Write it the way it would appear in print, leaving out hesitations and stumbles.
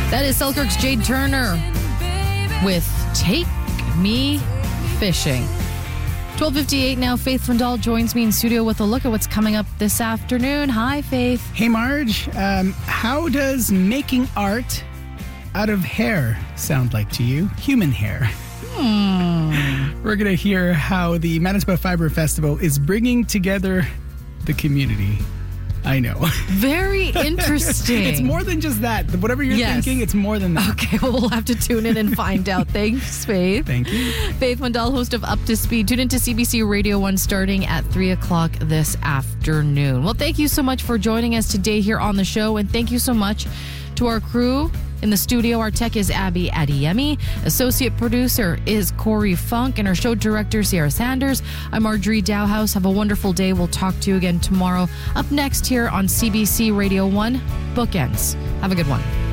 That is Selkirk's Jade Turner with Take Me Fishing. 12:58 now. Faith Fendal joins me in studio with a look at what's coming up this afternoon. Hi, Faith. Hey, Marge. How does making art out of hair sound like to you? Human hair. We're going to hear how the Manitoba Fiber Festival is bringing together the community. I know. Very interesting. It's more than just that. Whatever you're thinking, it's more than that. Okay, well, we'll have to tune in and find out. Thanks, Faith. Thank you. Faith Wendell, host of Up to Speed. Tune into CBC Radio 1 starting at 3 o'clock this afternoon. Well, thank you so much for joining us today here on the show, and thank you so much to our crew. In the studio, our tech is Abby Adiyemi. Associate producer is Corey Funk. And our show director, Sierra Sanders. I'm Marjorie Dowhouse. Have a wonderful day. We'll talk to you again tomorrow. Up next here on CBC Radio 1, Bookends. Have a good one.